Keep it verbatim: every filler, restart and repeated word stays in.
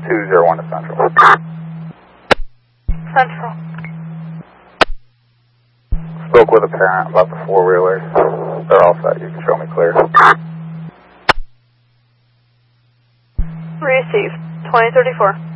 two zero one to Central. Central. Spoke with a parent about the four-wheelers. They're all set. You can show me clear. Received. twenty thirty-four.